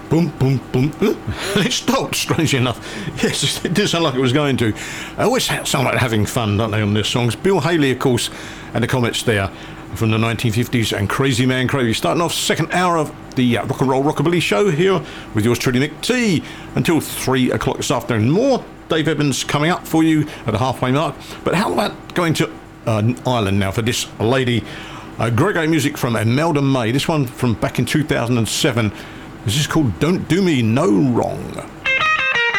boom, boom, boom. And it stopped, strangely enough. Yes, it did sound like it was going to. They always sound like having fun, don't they, on their songs? Bill Haley, of course, and the Comets there from the 1950s, and Crazy Man Crazy. Starting off second hour of the Rock and Roll Rockabilly show here with yours truly, Nick T, until 3 o'clock this afternoon. More Dave Evans coming up for you at the halfway mark. But how about going to Ireland now for this lady? Great music from Imelda May. This one from back in 2007. This is called Don't Do Me No Wrong.